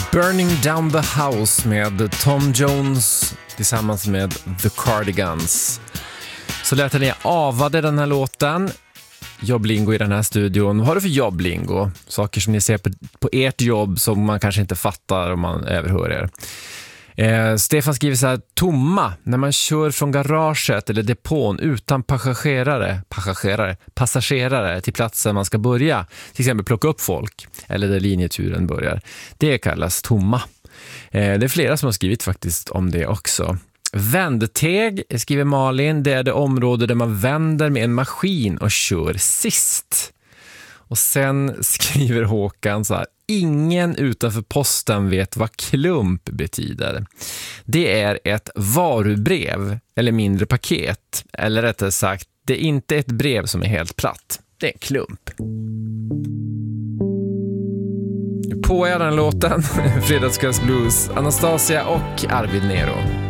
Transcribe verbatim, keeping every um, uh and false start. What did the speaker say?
Burning Down the House med Tom Jones tillsammans med The Cardigans. Så lät ni avade den här låten. Jobblingo i den här studion. Vad har du för jobblingo? Saker som ni ser på, på ert jobb som man kanske inte fattar om man överhör er. Eh, Stefan skriver så här: tomma, när man kör från garaget eller depån utan passagerare, passagerare, passagerare till platsen man ska börja. Till exempel plocka upp folk eller där linjeturen börjar. Det kallas tomma. Eh, det är flera som har skrivit faktiskt om det också. Vändteg, skriver Malin, det är det område där man vänder med en maskin och kör sist. Och sen skriver Håkan så här: ingen utanför posten vet vad klump betyder. Det är ett varubrev eller mindre paket. Eller rättare sagt, det är inte ett brev som är helt platt. Det är en klump. På är den låten, Fredagskvällsblues, Anastasia och Arvid Nero.